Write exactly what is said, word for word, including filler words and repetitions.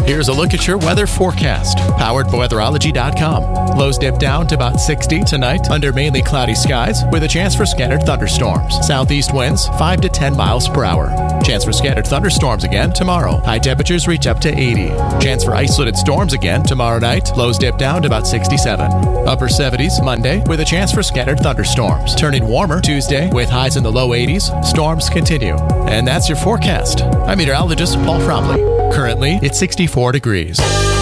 Here's a look at your weather forecast, powered by weatherology dot com. Lows dip down to about sixty tonight under mainly cloudy skies with a chance for scattered thunderstorms. Southeast winds five to ten miles per hour. Chance for scattered thunderstorms again tomorrow. High temperatures reach up to eighty. Chance for isolated storms again tomorrow night. Lows dip down to about sixty-seven. Upper seventies Monday with a chance for scattered thunderstorms. Turning warmer Tuesday with highs in the low eighties. Storms continue. And that's your forecast. I'm meteorologist Paul Fromley. Currently, it's sixty-four degrees.